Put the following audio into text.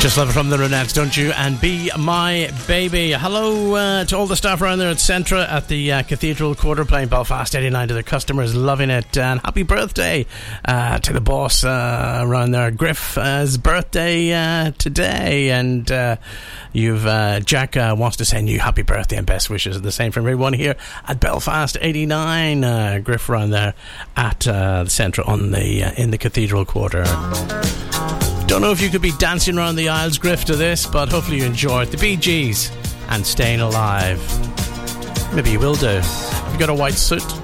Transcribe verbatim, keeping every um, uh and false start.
Just love it from the Ronettes, don't you? And Be My Baby. Hello uh, to all the staff around there at Centra at the uh, Cathedral Quarter, playing Belfast eighty-nine to the customers, loving it. And happy birthday uh, to the boss uh, around there. Griff's birthday uh, today, and uh, you've uh, Jack uh, wants to send you happy birthday and best wishes. The same from everyone here at Belfast eighty-nine. Uh, Griff around there at uh, the Centra on the uh, in the Cathedral Quarter. Don't know if you could be dancing around the aisles, Griff, to this, but hopefully you enjoy it. The Bee Gees and Staying Alive. Maybe you will do. Have you got a white suit?